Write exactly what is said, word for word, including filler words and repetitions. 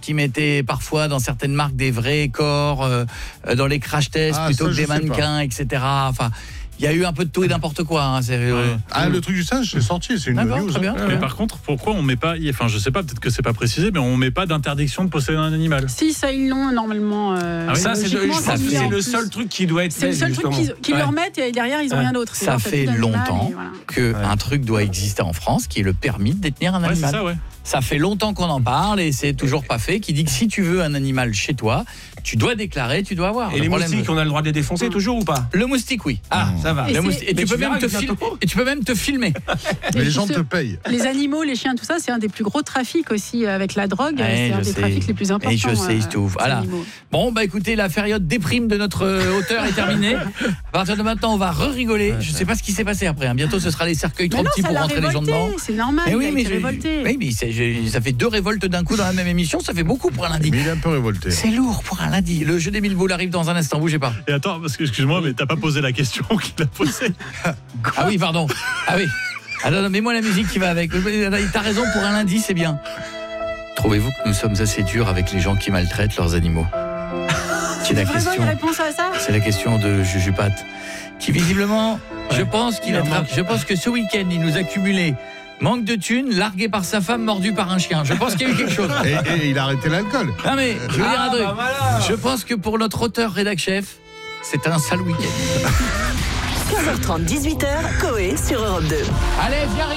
qui mettaient parfois dans certaines marques des vrais corps euh, dans les crash tests Ah, plutôt ça, que je des sais mannequins, et cetera. Enfin, il y a eu un peu de tout et n'importe quoi. Hein, c'est, euh, Ah, le truc du singe, c'est sorti, c'est une D'accord, news. très bien. hein. Mais par contre, pourquoi on met pas, enfin je sais pas, peut-être que c'est pas précisé, mais on met pas d'interdiction de posséder un animal. Si, ça ils l'ont normalement. Euh, Ah oui, Ça, c'est, logiquement, le, ça, mis c'est en le plus. seul truc qui doit être C'est fait. le seul truc justement. qu'ils, qu'ils Ouais. leur mettent et derrière ils ont Ouais. rien d'autre. C'est ça genre, fait plus d'animal longtemps et voilà. qu'un Ouais. truc doit exister en France qui est le permis de détenir un Ouais, animal. c'est ça, ouais. Ça fait longtemps qu'on en parle et c'est toujours pas fait. Qui dit que si tu veux un animal chez toi, tu dois déclarer, tu dois avoir. Et Le les problème- moustiques, on a le droit de les défoncer toujours ou pas? Le moustique, oui. Ah, ça va. Et Le c'est- moustique- Et, Mais tu tu peux même verras te que fil- bientôt- et tu peux même te filmer. Mais les gens justement, te payent. Les animaux, les chiens, tout ça, c'est un des plus gros trafics aussi avec la drogue. Ouais, c'est un je des sais. trafics les plus importants. Et je sais, euh, c'est tout. des Voilà. animaux. Bon, bah écoutez, la période déprime de notre euh, auteur est terminée. À partir de maintenant, on va re-rigoler. Je sais pas ce qui s'est passé après. hein. Bientôt, ce sera les cercueils trop Mais non, petits ça pour l'a rentrer les gens dedans. révolté, c'est normal. Mais il oui, a mais, été je- révolté. oui, mais c'est- je- ça fait deux révoltes d'un coup dans la même émission. Ça fait beaucoup pour un lundi. Mais il est un peu révolté. C'est lourd pour un lundi. Le jeu des mille boules arrive dans un instant. Bougez pas. Et attends, parce que excuse-moi, mais t'as pas posé la question qu'il a posée. Ah oui, pardon. Ah oui. Alors, non, mets-moi la musique qui va avec. T'as raison, pour un lundi, c'est bien. Trouvez-vous que nous sommes assez durs avec les gens qui maltraitent leurs animaux? C'est la Vraiment question. une réponse à ça? C'est la question de Jujupat, qui visiblement, je pense qu'il a tra- je pense que ce week-end, il nous a cumulé manque de thunes, largué par sa femme, mordu par un chien. Je pense qu'il y a eu quelque chose. Et, et il a arrêté l'alcool. Non mais, je veux dire un Ah, truc. bah voilà. Je pense que pour notre auteur rédac chef, c'est un sale week-end. quinze heures trente, dix-huit heures, Coé sur Europe deux. Allez, viens.